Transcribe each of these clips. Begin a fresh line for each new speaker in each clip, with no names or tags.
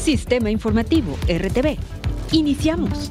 Sistema Informativo RTV. Iniciamos.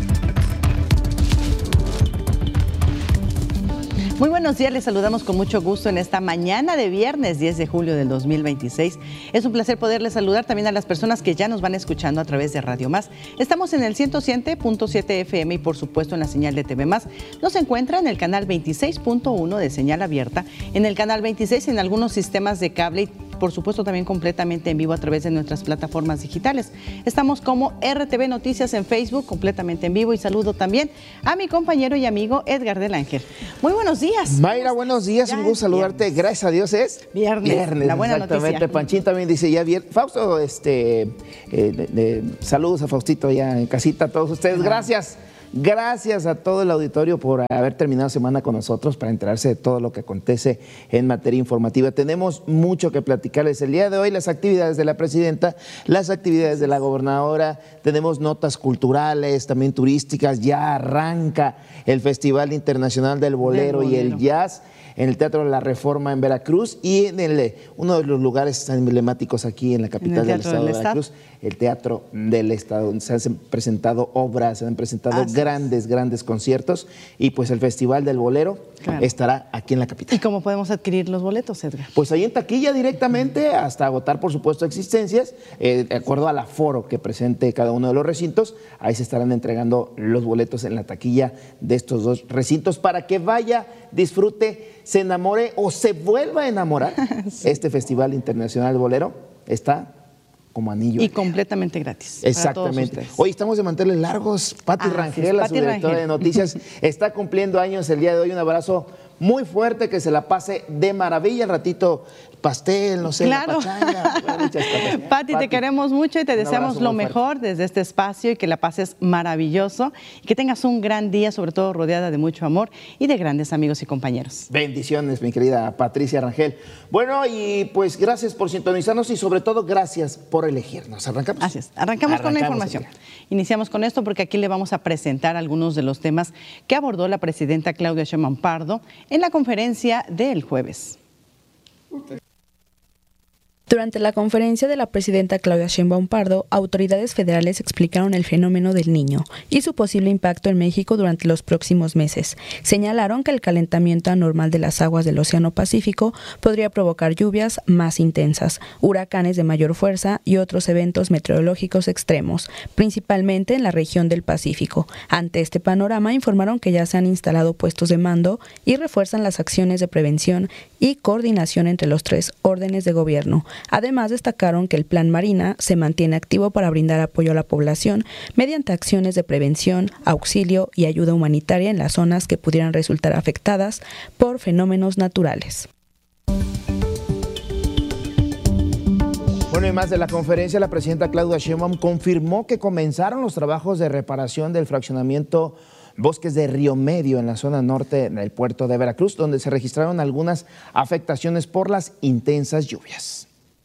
Muy buenos días, les saludamos con mucho gusto en esta mañana de viernes 10 de julio del 2026. Es un placer poderles saludar también a las personas que ya nos van escuchando a través de Radio Más. Estamos en el 107.7 FM y por supuesto en la señal de TV Más. Nos encuentra en el canal 26.1 de señal abierta, en el canal 26 en algunos sistemas de cable y por supuesto también completamente en vivo a través de nuestras plataformas digitales. Estamos como RTV Noticias en Facebook, completamente en vivo, y saludo también a mi compañero y amigo Edgar del Ángel. Muy buenos días.
Mayra, buenos días, un gusto saludarte. Viernes. Gracias a Dios es
viernes. La buena
exactamente.
Noticia.
Panchín también dice ya viernes. Fausto, saludos a Faustito ya en casita, a todos ustedes. Gracias. Gracias a todo el auditorio por haber terminado semana con nosotros para enterarse de todo lo que acontece en materia informativa. Tenemos mucho que platicarles el día de hoy, las actividades de la presidenta, las actividades de la gobernadora, tenemos notas culturales, también turísticas. Ya arranca el Festival Internacional del Bolero y el Jazz en el Teatro de la Reforma en Veracruz y en uno de los lugares tan emblemáticos aquí en la capital del estado de Veracruz, el Teatro del Estado, donde se han presentado obras, se han presentado grandes conciertos, y pues el Festival del Bolero estará aquí en la capital.
¿Y cómo podemos adquirir los boletos, Edgar?
Pues ahí en taquilla directamente, hasta agotar por supuesto existencias, de acuerdo al aforo que presente cada uno de los recintos. Ahí se estarán entregando los boletos en la taquilla de estos dos recintos para que vaya, disfrute, se enamore o se vuelva a enamorar. Sí. Este Festival Internacional Bolero está como anillo.
Y completamente gratis.
Exactamente. Hoy estamos de manteles largos. Pati Rangel, la subdirectora de noticias, está cumpliendo años el día de hoy. Un abrazo muy fuerte, que se la pase de maravilla. Al ratito pastel, no sé,
claro. Pati, te queremos mucho y te deseamos lo mejor desde este espacio, y que la pases maravilloso y que tengas un gran día, sobre todo rodeada de mucho amor y de grandes amigos y compañeros.
Bendiciones, mi querida Patricia Rangel. Bueno, y pues gracias por sintonizarnos y sobre todo gracias por elegirnos. ¿Arrancamos?
Así es. Arrancamos con la información. Iniciamos con esto porque aquí le vamos a presentar algunos de los temas que abordó la presidenta Claudia Sheinbaum Pardo en la conferencia del jueves.
Durante la conferencia de la presidenta Claudia Sheinbaum Pardo, autoridades federales explicaron el fenómeno del Niño y su posible impacto en México durante los próximos meses. Señalaron que el calentamiento anormal de las aguas del Océano Pacífico podría provocar lluvias más intensas, huracanes de mayor fuerza y otros eventos meteorológicos extremos, principalmente en la región del Pacífico. Ante este panorama, informaron que ya se han instalado puestos de mando y refuerzan las acciones de prevención y coordinación entre los tres órdenes de gobierno. Además, destacaron que el Plan Marina se mantiene activo para brindar apoyo a la población mediante acciones de prevención, auxilio y ayuda humanitaria en las zonas que pudieran resultar afectadas por fenómenos naturales.
Bueno, y más de la conferencia, la presidenta Claudia Sheinbaum confirmó que comenzaron los trabajos de reparación del fraccionamiento Bosques de Río Medio en la zona norte del puerto de Veracruz, donde se registraron algunas afectaciones por las intensas lluvias.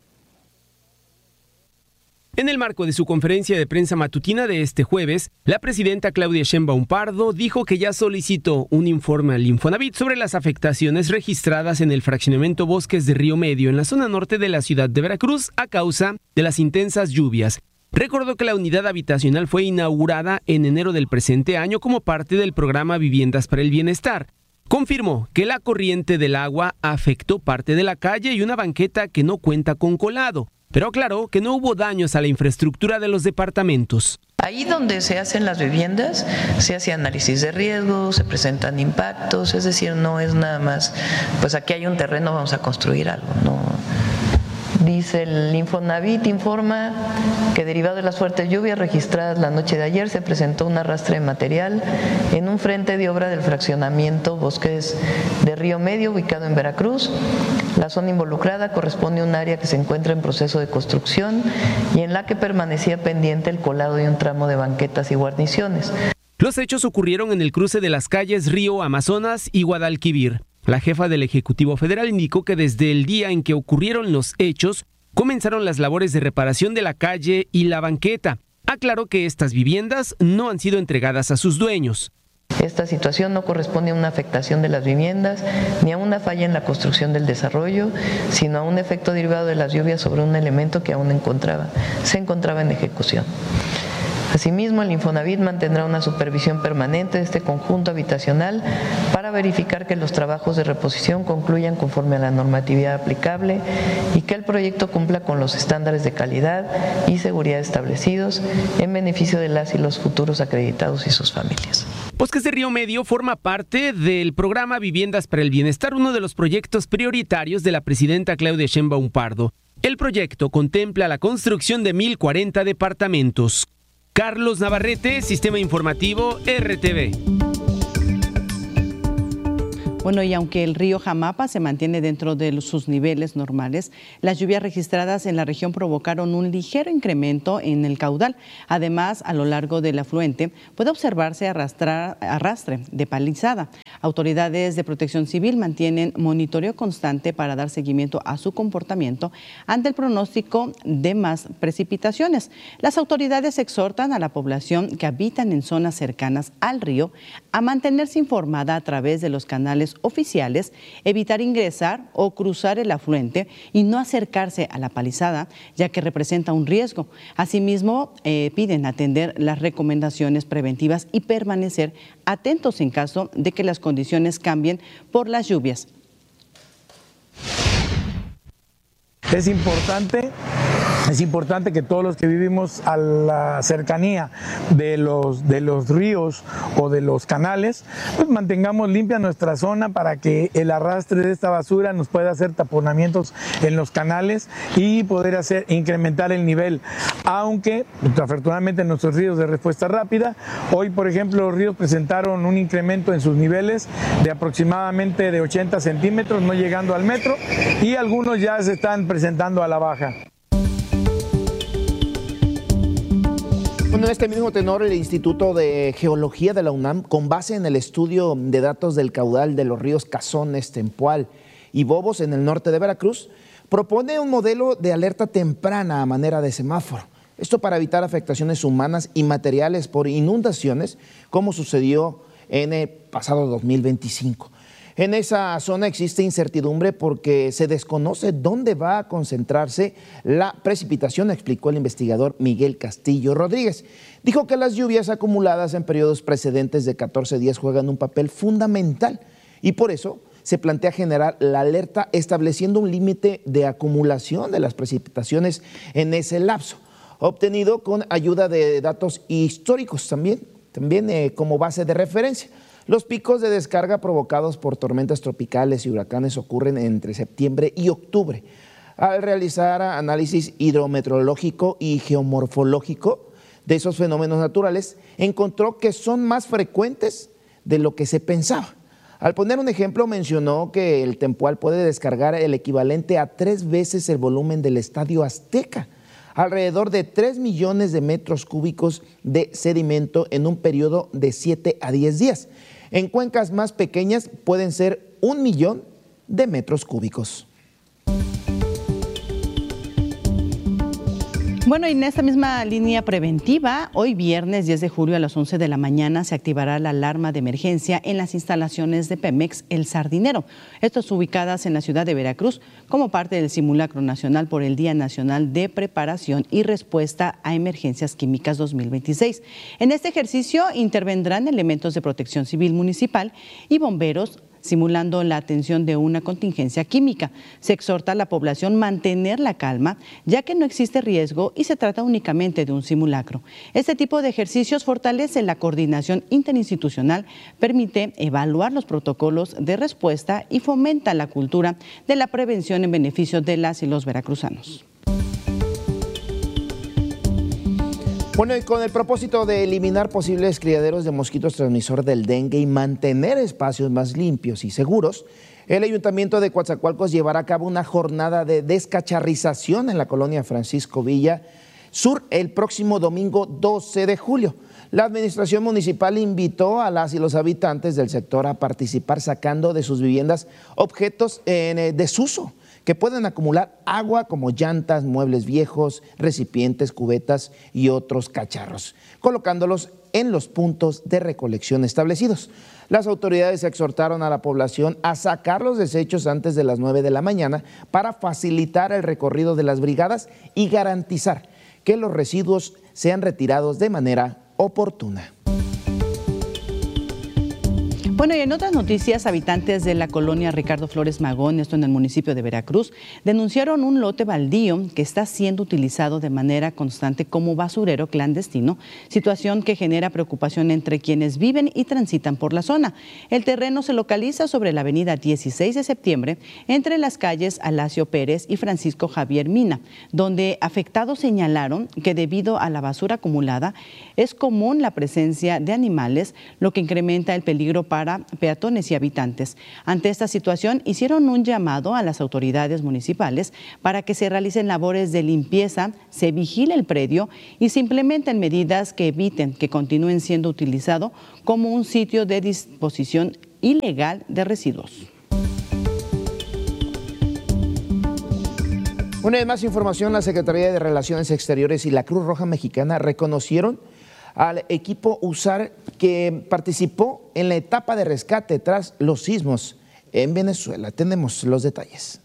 En el marco de su conferencia de prensa matutina de este jueves, la presidenta Claudia Sheinbaum Pardo dijo que ya solicitó un informe al Infonavit sobre las afectaciones registradas en el fraccionamiento Bosques de Río Medio en la zona norte de la ciudad de Veracruz a causa de las intensas lluvias. Recordó que la unidad habitacional fue inaugurada en enero del presente año como parte del programa Viviendas para el Bienestar. Confirmó que la corriente del agua afectó parte de la calle y una banqueta que no cuenta con colado, pero aclaró que no hubo daños a la infraestructura de los departamentos.
Ahí donde se hacen las viviendas, se hace análisis de riesgo, se presentan impactos, es decir, no es nada más, pues aquí hay un terreno, vamos a construir algo, no. Dice el Infonavit, informa que derivado de las fuertes lluvias registradas la noche de ayer se presentó un arrastre de material en un frente de obra del fraccionamiento Bosques de Río Medio ubicado en Veracruz. La zona involucrada corresponde a un área que se encuentra en proceso de construcción y en la que permanecía pendiente el colado de un tramo de banquetas y guarniciones.
Los hechos ocurrieron en el cruce de las calles Río Amazonas y Guadalquivir. La jefa del Ejecutivo Federal indicó que desde el día en que ocurrieron los hechos, comenzaron las labores de reparación de la calle y la banqueta. Aclaró que estas viviendas no han sido entregadas a sus dueños.
Esta situación no corresponde a una afectación de las viviendas ni a una falla en la construcción del desarrollo, sino a un efecto derivado de las lluvias sobre un elemento que aún se encontraba en ejecución. Asimismo, el Infonavit mantendrá una supervisión permanente de este conjunto habitacional para verificar que los trabajos de reposición concluyan conforme a la normatividad aplicable y que el proyecto cumpla con los estándares de calidad y seguridad establecidos en beneficio de las y los futuros acreditados y sus familias.
Bosques de Río Medio forma parte del programa Viviendas para el Bienestar, uno de los proyectos prioritarios de la presidenta Claudia Sheinbaum Pardo. El proyecto contempla la construcción de 1,040 departamentos. Carlos Navarrete, Sistema Informativo RTV.
Bueno, y aunque el río Jamapa se mantiene dentro de sus niveles normales, las lluvias registradas en la región provocaron un ligero incremento en el caudal. Además, a lo largo del afluente puede observarse arrastre de palizada. Autoridades de Protección Civil mantienen monitoreo constante para dar seguimiento a su comportamiento ante el pronóstico de más precipitaciones. Las autoridades exhortan a la población que habitan en zonas cercanas al río a mantenerse informada a través de los canales oficiales, evitar ingresar o cruzar el afluente y no acercarse a la palizada, ya que representa un riesgo. Asimismo, piden atender las recomendaciones preventivas y permanecer atentos en caso de que las condiciones cambien por las lluvias.
Es importante que todos los que vivimos a la cercanía de los ríos o de los canales, pues mantengamos limpia nuestra zona para que el arrastre de esta basura nos pueda hacer taponamientos en los canales y poder incrementar el nivel. Aunque afortunadamente nuestros ríos de respuesta rápida, hoy por ejemplo los ríos presentaron un incremento en sus niveles de aproximadamente de 80 centímetros, no llegando al metro, y algunos ya se están presentando a la baja.
Bueno, en este mismo tenor, el Instituto de Geología de la UNAM, con base en el estudio de datos del caudal de los ríos Cazones, Tempual y Bobos en el norte de Veracruz, propone un modelo de alerta temprana a manera de semáforo. Esto para evitar afectaciones humanas y materiales por inundaciones, como sucedió en el pasado 2025. En esa zona existe incertidumbre porque se desconoce dónde va a concentrarse la precipitación, explicó el investigador Miguel Castillo Rodríguez. Dijo que las lluvias acumuladas en periodos precedentes de 14 días juegan un papel fundamental y por eso se plantea generar la alerta estableciendo un límite de acumulación de las precipitaciones en ese lapso, obtenido con ayuda de datos históricos también como base de referencia. Los picos de descarga provocados por tormentas tropicales y huracanes ocurren entre septiembre y octubre. Al realizar análisis hidrometeorológico y geomorfológico de esos fenómenos naturales, encontró que son más frecuentes de lo que se pensaba. Al poner un ejemplo, mencionó que el Tempual puede descargar el equivalente a 3 veces el volumen del Estadio Azteca, alrededor de 3 millones de metros cúbicos de sedimento en un periodo de 7 a 10 días. En cuencas más pequeñas pueden ser 1 millón de metros cúbicos.
Bueno, y en esta misma línea preventiva, hoy viernes 10 de julio a las 11 de la mañana se activará la alarma de emergencia en las instalaciones de Pemex El Sardinero. Estas ubicadas en la ciudad de Veracruz como parte del simulacro nacional por el Día Nacional de Preparación y Respuesta a Emergencias Químicas 2026. En este ejercicio intervendrán elementos de Protección Civil Municipal y bomberos, simulando la atención de una contingencia química. Se exhorta a la población a mantener la calma, ya que no existe riesgo y se trata únicamente de un simulacro. Este tipo de ejercicios fortalece la coordinación interinstitucional, permite evaluar los protocolos de respuesta y fomenta la cultura de la prevención en beneficio de las y los veracruzanos.
Bueno, y con el propósito de eliminar posibles criaderos de mosquitos transmisor del dengue y mantener espacios más limpios y seguros, el Ayuntamiento de Coatzacoalcos llevará a cabo una jornada de descacharrización en la colonia Francisco Villa Sur el próximo domingo 12 de julio. La administración municipal invitó a las y los habitantes del sector a participar sacando de sus viviendas objetos en desuso que pueden acumular agua como llantas, muebles viejos, recipientes, cubetas y otros cacharros, colocándolos en los puntos de recolección establecidos. Las autoridades exhortaron a la población a sacar los desechos antes de las 9 de la mañana para facilitar el recorrido de las brigadas y garantizar que los residuos sean retirados de manera oportuna.
Bueno, y en otras noticias, habitantes de la colonia Ricardo Flores Magón, esto en el municipio de Veracruz, denunciaron un lote baldío que está siendo utilizado de manera constante como basurero clandestino, situación que genera preocupación entre quienes viven y transitan por la zona. El terreno se localiza sobre la avenida 16 de septiembre, entre las calles Alacio Pérez y Francisco Javier Mina, donde afectados señalaron que debido a la basura acumulada es común la presencia de animales, lo que incrementa el peligro para peatones y habitantes. Ante esta situación, hicieron un llamado a las autoridades municipales para que se realicen labores de limpieza, se vigile el predio y se implementen medidas que eviten que continúen siendo utilizado como un sitio de disposición ilegal de residuos.
Una vez más información, la Secretaría de Relaciones Exteriores y la Cruz Roja Mexicana reconocieron al equipo USAR que participó en la etapa de rescate tras los sismos en Venezuela. Tenemos los detalles.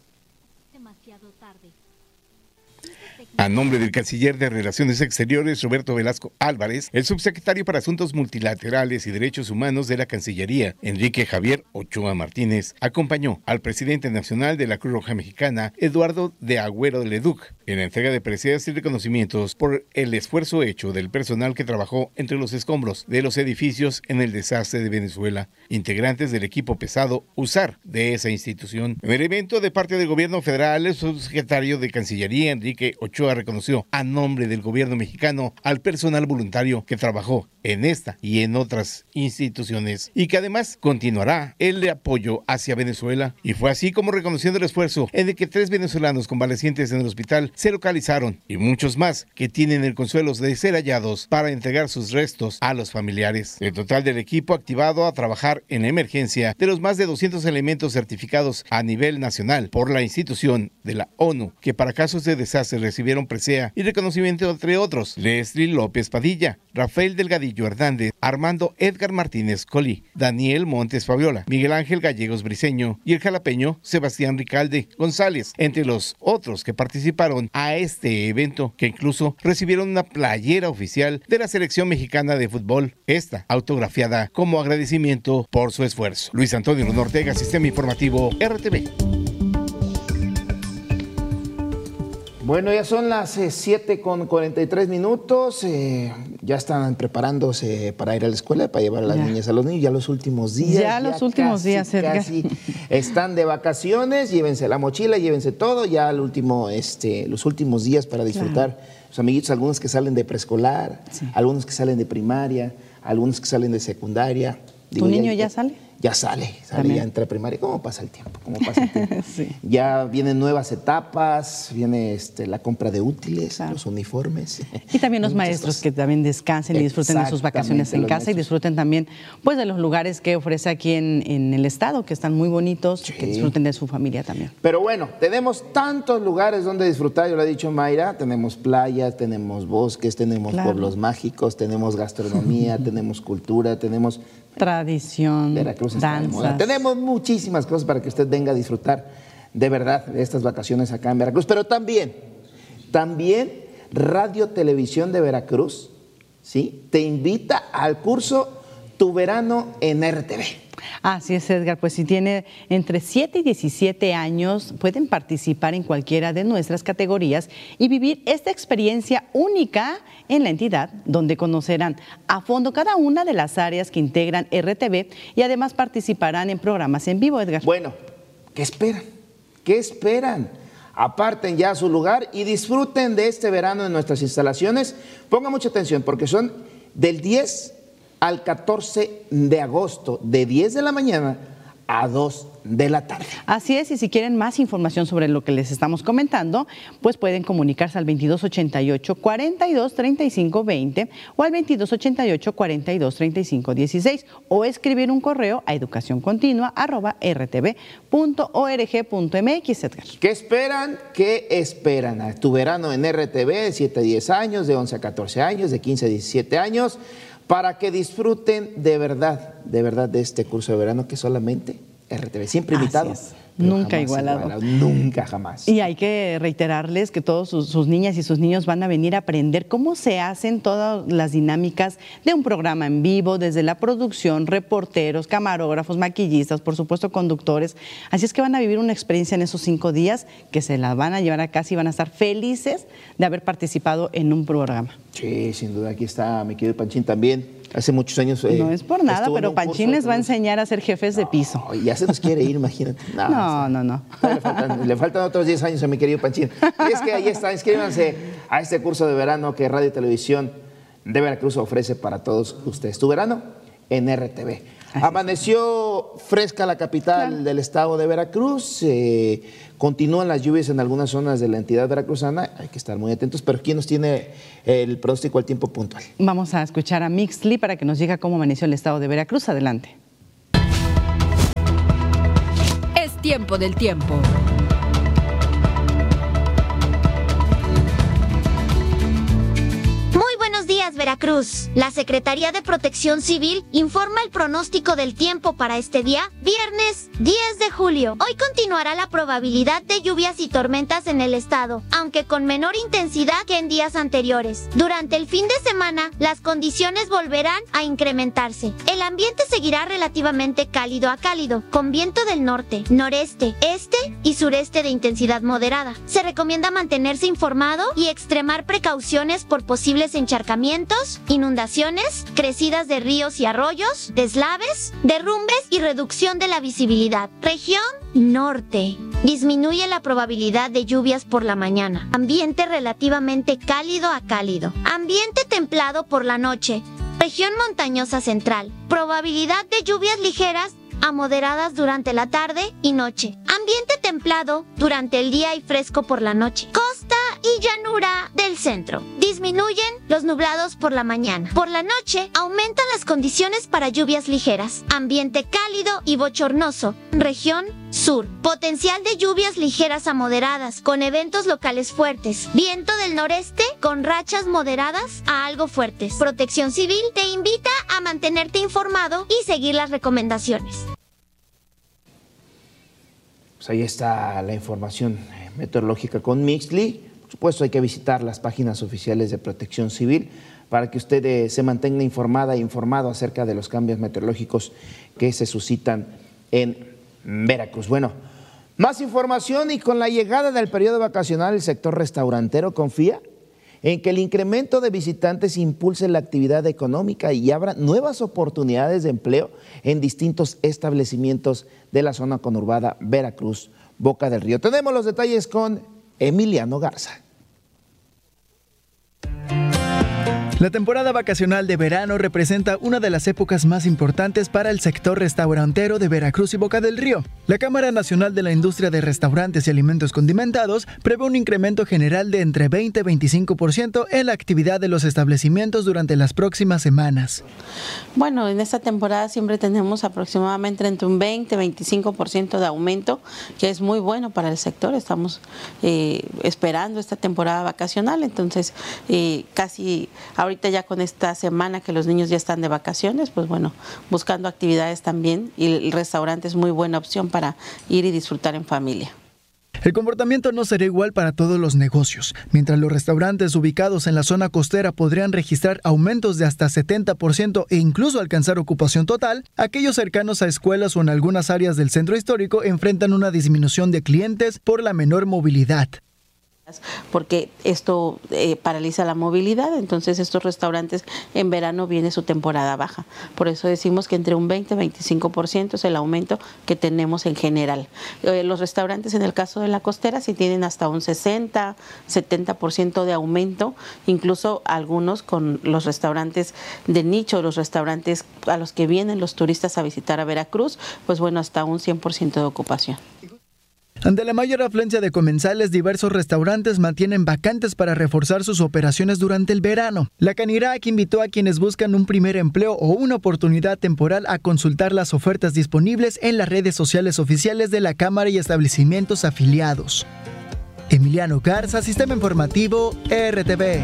A nombre del canciller de Relaciones Exteriores, Roberto Velasco Álvarez, el subsecretario para Asuntos Multilaterales y Derechos Humanos de la Cancillería, Enrique Javier Ochoa Martínez, acompañó al presidente nacional de la Cruz Roja Mexicana, Eduardo de Agüero Leduc, en la entrega de preseas y reconocimientos por el esfuerzo hecho del personal que trabajó entre los escombros de los edificios en el desastre de Venezuela, integrantes del equipo pesado USAR de esa institución. En el evento de parte del gobierno federal, el subsecretario de Cancillería, Enrique Ochoa, reconoció a nombre del gobierno mexicano al personal voluntario que trabajó en esta y en otras instituciones y que además continuará el de apoyo hacia Venezuela. Y fue así como, reconociendo el esfuerzo en el que 3 venezolanos convalecientes en el hospital se localizaron y muchos más que tienen el consuelo de ser hallados para entregar sus restos a los familiares. El total del equipo activado a trabajar en emergencia, de los más de 200 elementos certificados a nivel nacional por la institución de la ONU que para casos de desastre recibieron presea y reconocimiento entre otros: Leslie López Padilla, Rafael Delgadillo Hernández, Armando Edgar Martínez Colí, Daniel Montes Fabiola, Miguel Ángel Gallegos Briceño y el jalapeño Sebastián Ricalde González, entre los otros que participaron a este evento, que incluso recibieron una playera oficial de la selección mexicana de fútbol, esta autografiada como agradecimiento por su esfuerzo. Luis Antonio Ortega, Sistema Informativo RTV.
Bueno, ya son las 7:43. Ya están preparándose para ir a la escuela, para llevar a las niñas a los niños. Ya los últimos días.
Ya los últimos días, Edgar.
Casi están de vacaciones. Llévense la mochila, llévense todo. Ya al último, los últimos días para disfrutar. Sus amiguitos, algunos que salen de preescolar, algunos que salen de primaria, algunos que salen de secundaria.
¿Tu niño ya sale?
Ya sale, ya entra a primaria. ¿Cómo pasa el tiempo? Sí. Ya vienen nuevas etapas, viene la compra de útiles, los uniformes.
Y también los maestros que también descansen y disfruten de sus vacaciones en casa y disfruten también pues de los lugares que ofrece aquí en el estado, que están muy bonitos, que disfruten de su familia también.
Pero bueno, tenemos tantos lugares donde disfrutar, yo lo he dicho Mayra, tenemos playas, tenemos bosques, tenemos pueblos mágicos, tenemos gastronomía, tenemos cultura, tenemos
tradición,
Veracruz está de moda. Tenemos muchísimas cosas para que usted venga a disfrutar de verdad de estas vacaciones acá en Veracruz, pero también Radio Televisión de Veracruz, ¿sí?, te invita al curso Tu Verano en RTV.
Así es, Edgar, pues si tiene entre 7 y 17 años, pueden participar en cualquiera de nuestras categorías y vivir esta experiencia única en la entidad, donde conocerán a fondo cada una de las áreas que integran RTV y además participarán en programas en vivo, Edgar.
Bueno, ¿qué esperan? ¿Qué esperan? Aparten ya su lugar y disfruten de este verano en nuestras instalaciones. Pongan mucha atención porque son del 10 al 14 de agosto, de 10 de la mañana a 2 de la tarde.
Así es, y si quieren más información sobre lo que les estamos comentando, pues pueden comunicarse al 2288-423520 o al 2288-423516 o escribir un correo a educacioncontinua@rtv.org.mx. Edgar.
¿Qué esperan? ¿Qué esperan? A tu verano en RTV, de 7 a 10 años, de 11 a 14 años, de 15 a 17 años, para que disfruten de verdad de este curso de verano que solamente RTV, siempre invitado.
Nunca igualado.
Nunca, jamás.
Y hay que reiterarles que todos sus niñas y sus niños van a venir a aprender cómo se hacen todas las dinámicas de un programa en vivo, desde la producción, reporteros, camarógrafos, maquillistas, por supuesto conductores. Así es que van a vivir una experiencia en esos 5 días que se la van a llevar a casa y van a estar felices de haber participado en un programa.
Sí, sin duda, aquí está mi querido Panchín también. Hace muchos años.
No es por nada, pero Panchín les va a enseñar a ser jefes de piso.
Ya se nos quiere ir, imagínate.
No.
Le faltan otros 10 años a mi querido Panchín. Y es que ahí está, inscríbanse a este curso de verano que Radio y Televisión de Veracruz ofrece para todos ustedes. Tu verano en RTV. Amaneció fresca la capital del estado de Veracruz. Continúan las lluvias en algunas zonas de la entidad veracruzana. Hay que estar muy atentos. Pero ¿quién nos tiene el pronóstico al tiempo puntual?
Vamos a escuchar a Mixley para que nos diga cómo amaneció el estado de Veracruz. Adelante.
Es tiempo del tiempo.
Veracruz. La Secretaría de Protección Civil informa el pronóstico del tiempo para este día, viernes 10 de julio. Hoy continuará la probabilidad de lluvias y tormentas en el estado, aunque con menor intensidad que en días anteriores. Durante el fin de semana, las condiciones volverán a incrementarse. El ambiente seguirá relativamente cálido a cálido, con viento del norte, noreste, este y sureste de intensidad moderada. Se recomienda mantenerse informado y extremar precauciones por posibles encharcamientos, inundaciones, crecidas de ríos y arroyos, deslaves, derrumbes y reducción de la visibilidad. Región norte. Disminuye la probabilidad de lluvias por la mañana. Ambiente relativamente cálido a cálido. Ambiente templado por la noche. Región montañosa central. Probabilidad de lluvias ligeras a moderadas durante la tarde y noche. Ambiente templado durante el día y fresco por la noche. Costa y llanura del centro. Disminuyen los nublados por la mañana. Por la noche aumentan las condiciones para lluvias ligeras. Ambiente cálido y bochornoso. Región sur. Potencial de lluvias ligeras a moderadas, con eventos locales fuertes. Viento del noreste con rachas moderadas a algo fuertes. Protección Civil te invita a mantenerte informado y seguir las recomendaciones.
Pues ahí está la información meteorológica con Mixley. Por supuesto, hay que visitar las páginas oficiales de Protección Civil para que usted se mantenga informado acerca de los cambios meteorológicos que se suscitan en Veracruz. Bueno, más información, y con la llegada del periodo vacacional, el sector restaurantero confía en que el incremento de visitantes impulse la actividad económica y abra nuevas oportunidades de empleo en distintos establecimientos de la zona conurbada Veracruz, Boca del Río. Tenemos los detalles con Emiliano Garza.
La temporada vacacional de verano representa una de las épocas más importantes para el sector restaurantero de Veracruz y Boca del Río. La Cámara Nacional de la Industria de Restaurantes y Alimentos Condimentados prevé un incremento general de entre 20 y 25% en la actividad de los establecimientos durante las próximas semanas.
Bueno, en esta temporada siempre tenemos aproximadamente entre un 20 y 25% de aumento, que es muy bueno para el sector. Estamos esperando esta temporada vacacional, entonces casi ahorita ya con esta semana que los niños ya están de vacaciones, pues bueno, buscando actividades también, y el restaurante es muy buena opción para ir y disfrutar en familia.
El comportamiento no será igual para todos los negocios. Mientras los restaurantes ubicados en la zona costera podrían registrar aumentos de hasta 70% e incluso alcanzar ocupación total, aquellos cercanos a escuelas o en algunas áreas del centro histórico enfrentan una disminución de clientes por la menor movilidad.
porque esto paraliza la movilidad, entonces estos restaurantes en verano viene su temporada baja. Por eso decimos que entre un 20 y 25% es el aumento que tenemos en general. Los restaurantes en el caso de la costera sí tienen hasta un 60, 70% de aumento, incluso algunos con los restaurantes de nicho, los restaurantes a los que vienen los turistas a visitar a Veracruz, pues bueno, hasta un 100% de ocupación.
Ante la mayor afluencia de comensales, diversos restaurantes mantienen vacantes para reforzar sus operaciones durante el verano. La Canirac invitó a quienes buscan un primer empleo o una oportunidad temporal a consultar las ofertas disponibles en las redes sociales oficiales de la Cámara y establecimientos afiliados. Emiliano Garza, Sistema Informativo, RTV.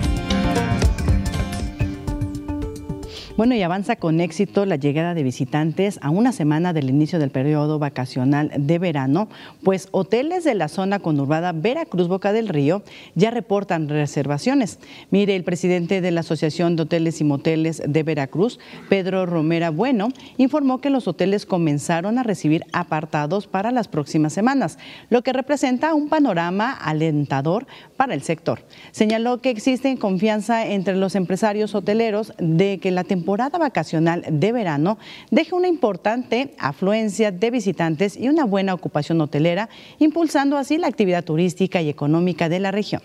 Bueno, y avanza con éxito la llegada de visitantes a una semana del inicio del periodo vacacional de verano, pues hoteles de la zona conurbada Veracruz-Boca del Río ya reportan reservaciones. Mire, el presidente de la Asociación de Hoteles y Moteles de Veracruz, Pedro Romera Bueno, informó que los hoteles comenzaron a recibir apartados para las próximas semanas, lo que representa un panorama alentador para el sector. Señaló que existe confianza entre los empresarios hoteleros de que la temporada vacacional de verano deja una importante afluencia de visitantes y una buena ocupación hotelera, impulsando así la actividad turística y económica de la región.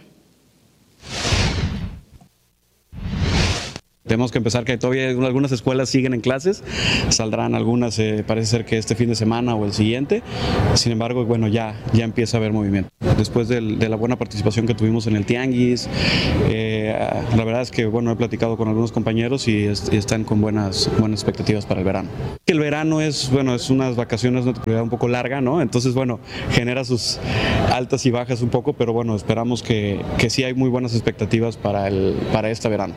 Tenemos que empezar que todavía algunas escuelas siguen en clases, saldrán algunas, parece ser que este fin de semana o el siguiente. Sin embargo, bueno, ya empieza a haber movimiento. Después de la buena participación que tuvimos en el Tianguis, la verdad es que bueno, he platicado con algunos compañeros y están con buenas expectativas para el verano. El verano es unas vacaciones, una temporada un poco larga, ¿no? Entonces, bueno, genera sus altas y bajas un poco, pero bueno, esperamos que sí hay muy buenas expectativas para este verano.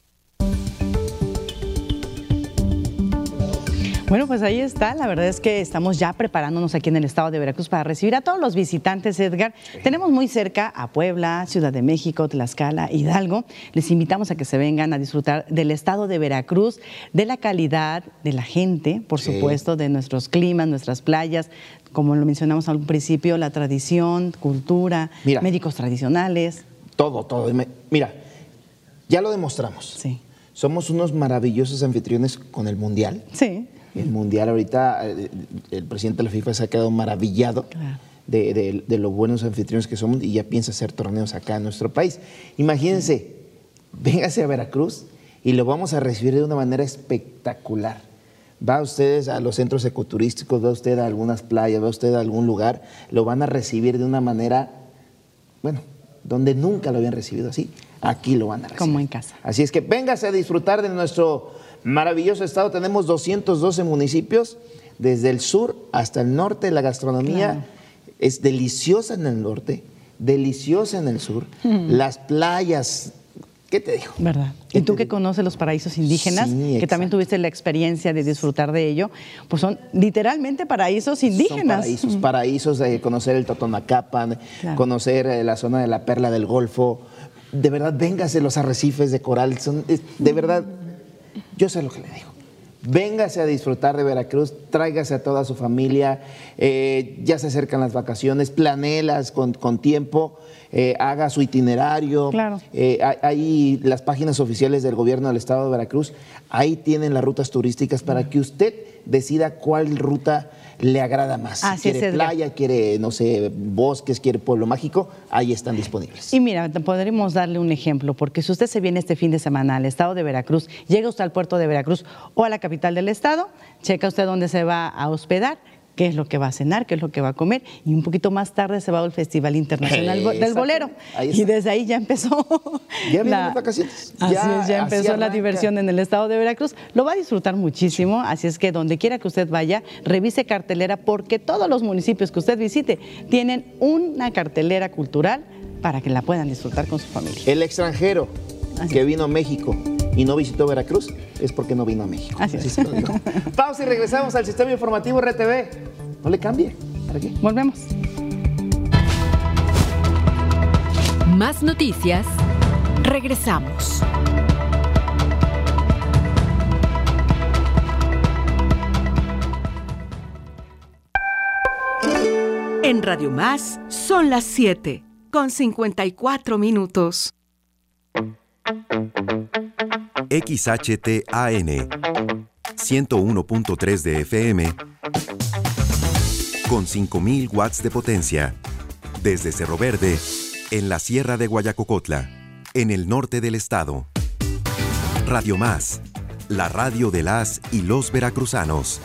Bueno, pues ahí está. La verdad es que estamos ya preparándonos aquí en el estado de Veracruz para recibir a todos los visitantes, Edgar. Tenemos muy cerca a Puebla, Ciudad de México, Tlaxcala, Hidalgo. Les invitamos a que se vengan a disfrutar del estado de Veracruz, de la calidad de la gente, por supuesto, de nuestros climas, nuestras playas, como lo mencionamos al principio, la tradición, cultura, médicos tradicionales.
Todo. Mira, ya lo demostramos.
Sí.
Somos unos maravillosos anfitriones con el Mundial.
Sí.
El Mundial ahorita, el presidente de la FIFA se ha quedado maravillado de lo buenos anfitriones que somos y ya piensa hacer torneos acá en nuestro país. Imagínense, véngase a Veracruz y lo vamos a recibir de una manera espectacular. Va ustedes a los centros ecoturísticos, va usted a algunas playas, va usted a algún lugar, lo van a recibir de una manera, bueno, donde nunca lo habían recibido así. Aquí lo van a recibir.
Como en casa.
Así es que véngase a disfrutar de nuestro maravilloso estado. Tenemos 212 municipios, desde el sur hasta el norte. La gastronomía es deliciosa en el norte, deliciosa en el sur. Las playas, ¿qué te digo?
¿Verdad? Y tú que conoces los paraísos indígenas, que también tuviste la experiencia de disfrutar de ello, pues son literalmente paraísos indígenas.
Son paraísos de conocer el Totonacapan, conocer la zona de la Perla del Golfo. De verdad, véngase los arrecifes de coral. De verdad, yo sé lo que le digo. Véngase a disfrutar de Veracruz, tráigase a toda su familia, ya se acercan las vacaciones, planéelas con tiempo, haga su itinerario. Hay las páginas oficiales del gobierno del estado de Veracruz, ahí tienen las rutas turísticas para que usted decida cuál ruta le agrada más. Si quiere playa, quiere, no sé, bosques, quiere pueblo mágico, ahí están disponibles.
Y mira, podremos darle un ejemplo, porque si usted se viene este fin de semana al estado de Veracruz, llega usted al puerto de Veracruz o a la capital del estado, checa usted dónde se va a hospedar, qué es lo que va a cenar, qué es lo que va a comer, y un poquito más tarde se va al Festival Internacional del Bolero. Y desde ahí ya empezó
las vacaciones.
Ya empezó la diversión en el estado de Veracruz. Lo va a disfrutar muchísimo, así es que donde quiera que usted vaya, revise cartelera, porque todos los municipios que usted visite tienen una cartelera cultural para que la puedan disfrutar con su familia.
El extranjero que vino a México y no visitó Veracruz es porque no vino a México.
Así es.
Se lo digo. Pausa y regresamos al Sistema Informativo RTV. No le cambie. ¿Para qué?
Volvemos.
Más noticias. Regresamos.
En Radio Más son las 7 8:54.
XHTAN 101.3 de FM con 5,000 watts de potencia. Desde Cerro Verde, en la Sierra de Guayacocotla, en el norte del estado. Radio Más, la radio de las y los veracruzanos.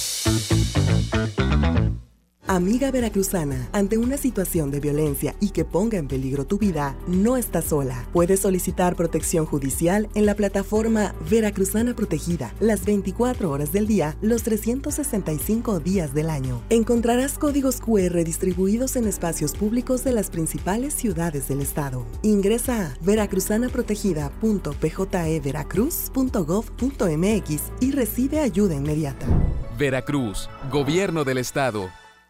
Amiga veracruzana, ante una situación de violencia y que ponga en peligro tu vida, no estás sola. Puedes solicitar protección judicial en la plataforma Veracruzana Protegida, las 24 horas del día, los 365 días del año. Encontrarás códigos QR distribuidos en espacios públicos de las principales ciudades del estado. Ingresa a veracruzanaprotegida.pjeveracruz.gov.mx y recibe ayuda inmediata.
Veracruz, Gobierno del Estado.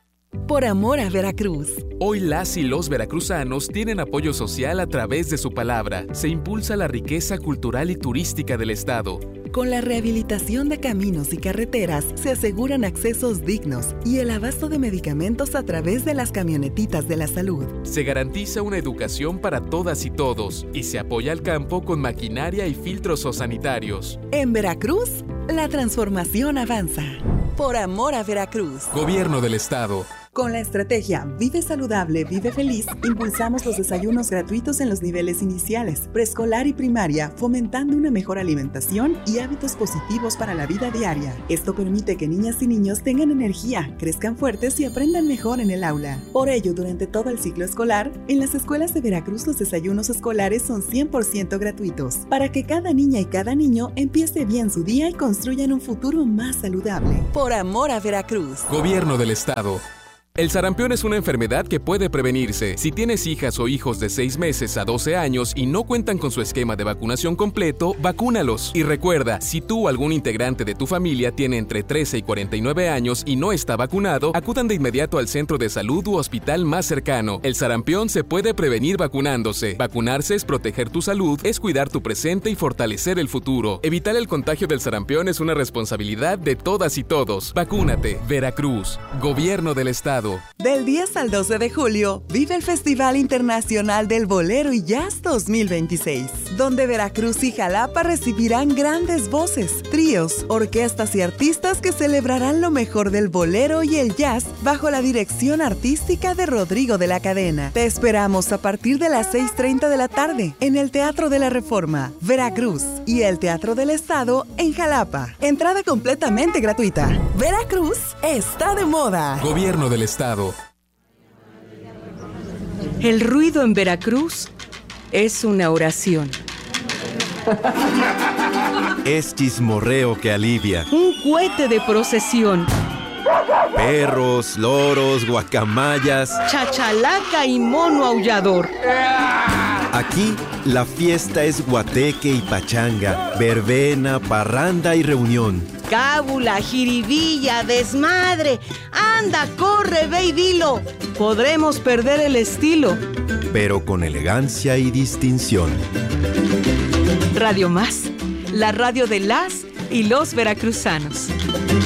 Por amor a Veracruz.
Hoy las y los veracruzanos tienen apoyo social a través de su palabra. Se impulsa la riqueza cultural y turística del estado.
Con la rehabilitación de caminos y carreteras, se aseguran accesos dignos y el abasto de medicamentos a través de las camionetitas de la salud.
Se garantiza una educación para todas y todos y se apoya al campo con maquinaria y filtros sanitarios.
En Veracruz, la transformación avanza. Por amor a Veracruz.
Gobierno del Estado.
Con la estrategia Vive Saludable, Vive Feliz, impulsamos los desayunos gratuitos en los niveles iniciales, preescolar y primaria, fomentando una mejor alimentación y hábitos positivos para la vida diaria. Esto permite que niñas y niños tengan energía, crezcan fuertes y aprendan mejor en el aula. Por ello, durante todo el ciclo escolar, en las escuelas de Veracruz los desayunos escolares son 100% gratuitos, para que cada niña y cada niño empiece bien su día y construyan un futuro más saludable. Por amor a Veracruz.
Gobierno del Estado. El sarampión es una enfermedad que puede prevenirse. Si tienes hijas o hijos de 6 meses a 12 años y no cuentan con su esquema de vacunación completo, vacúnalos. Y recuerda, si tú o algún integrante de tu familia tiene entre 13 y 49 años y no está vacunado, acudan de inmediato al centro de salud u hospital más cercano. El sarampión se puede prevenir vacunándose. Vacunarse es proteger tu salud, es cuidar tu presente y fortalecer el futuro. Evitar el contagio del sarampión es una responsabilidad de todas y todos. Vacúnate. Veracruz, Gobierno del Estado.
Del 10 al 12 de julio, vive el Festival Internacional del Bolero y Jazz 2026, donde Veracruz y Jalapa recibirán grandes voces, tríos, orquestas y artistas que celebrarán lo mejor del bolero y el jazz bajo la dirección artística de Rodrigo de la Cadena. Te esperamos a partir de las 6:30 de la tarde en el Teatro de la Reforma, Veracruz, y el Teatro del Estado en Jalapa. Entrada completamente gratuita. Veracruz está de moda.
Gobierno del Estado.
El ruido en Veracruz es una oración.
Es chismorreo que alivia.
Un cohete de procesión.
Perros, loros, guacamayas.
Chachalaca y mono aullador.
Aquí la fiesta es guateque y pachanga, verbena, parranda y reunión.
Cábula, jiribilla, desmadre. Anda, corre, ve y dilo. Podremos perder el estilo,
pero con elegancia y distinción.
Radio Más, la radio de las y los veracruzanos.